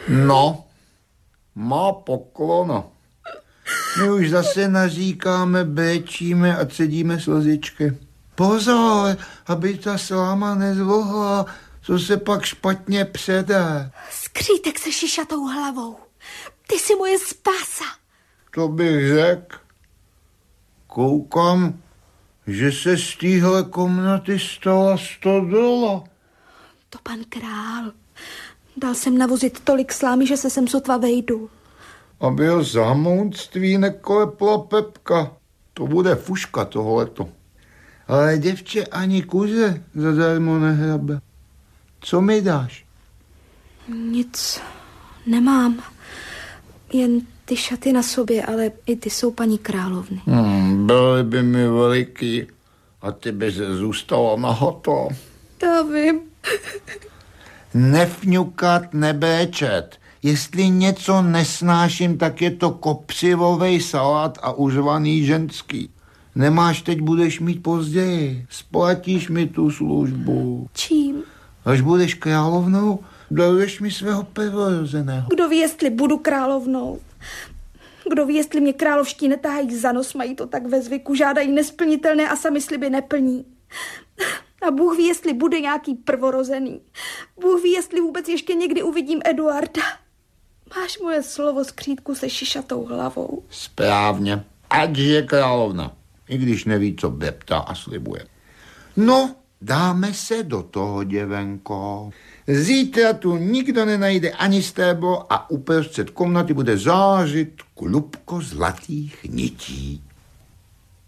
No, má poklono. My už zase naříkáme, béčíme a cedíme slzičky. Pozor, aby ta sláma nezvlhla, co se pak špatně předá. Skřítek se šišatou hlavou. Ty jsi moje spása. To bych řekl. Koukám, že se z téhle komnaty stala stodola. To pan král. Dal jsem navozit tolik slámy, že se sem sotva vejdu. Aby ho za mounství neklepla Pepka. To bude fuška tohleto. Ale děvče ani kuře zadarmo nehrabe. Co mi dáš? Nic nemám. Jen ty šaty na sobě, ale i ty jsou paní královny. Byly by mi veliký a ty by se zůstala nahoto. Já vím. Nefňukat, nebéčet. Jestli něco nesnáším, tak je to kopřivovej salát a užvaný ženský. Nemáš, teď budeš mít později. Splatíš mi tu službu. Čím? Až budeš královnou, daruješ mi svého prvorozeného. Kdo ví, jestli budu královnou? Kdo ví, jestli mě královští netahají za nos, mají to tak ve zvyku, žádají nesplnitelné a sami sliby neplní. A Bůh ví, jestli bude nějaký prvorozený. Bůh ví, jestli vůbec ještě někdy uvidím Eduarda. Máš moje slovo, skřítku se šišatou hlavou. Správně. Ať je královna. I když neví, co beptá a slibuje. No, dáme se do toho, děvenko. Zítra tu nikdo nenajde ani stéblo a uprostřed komnaty bude zářit klubko zlatých nití.